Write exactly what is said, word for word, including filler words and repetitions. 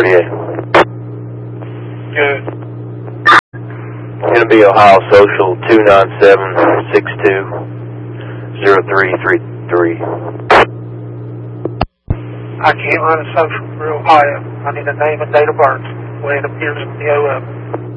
thirty-eight. Good. It's going to be Ohio Social two nine seven six two zero three three three. I can't run a social for Ohio. I need a name and date of birth, the way it appears in the O O.